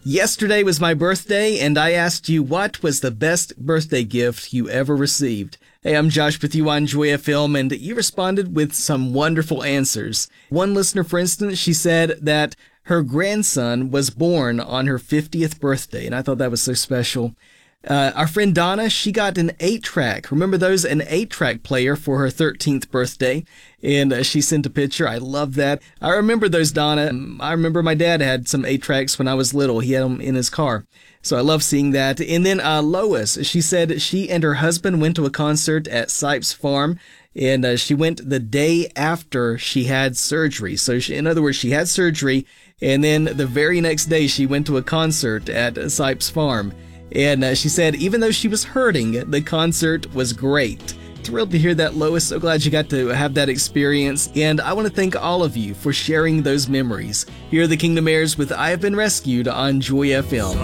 Yesterday was my birthday, and I asked you what was the best birthday gift you ever received. Hey, I'm Josh with you on Joy FM, and you responded with some wonderful answers. One listener, for instance, she said that her grandson was born on her 50th birthday, and I thought that was so special. Our friend Donna, she got an 8-track. Remember those? An 8-track player for her 13th birthday. And she sent a picture. I love that. I remember those, Donna. I remember my dad had some 8-tracks when I was little. He had them in his car. So I love seeing that. And then Lois, she said she and her husband went to a concert at Sipes Farm. And she went the day after she had surgery. So in other words, she had surgery. And then the very next day, she went to a concert at Sipes Farm. And she said, even though she was hurting, the concert was great. Thrilled to hear that, Lois. So glad you got to have that experience. And I want to thank all of you for sharing those memories. Here are the Kingdom Heirs with I Have Been Rescued on Joy FM.